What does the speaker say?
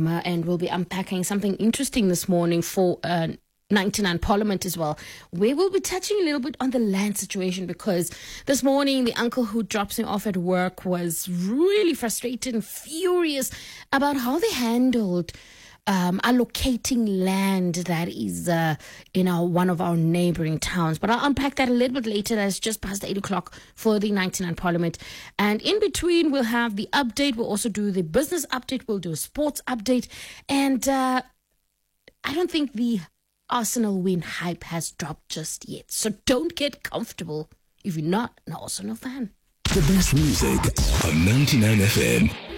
And we'll be unpacking something interesting this morning for 99 Parliament as well, where we'll be touching a little bit on the land situation, because this morning the uncle who drops me off at work was really frustrated and furious about how they handled allocating land that is in one of our neighboring towns. But I'll unpack that a little bit later. That's just past 8 o'clock for the 99 Parliament. And in between, we'll have the update. We'll also do the business update. We'll do a sports update. And I don't think the Arsenal win hype has dropped just yet. So don't get comfortable if you're not an Arsenal fan. The best music on 99 FM.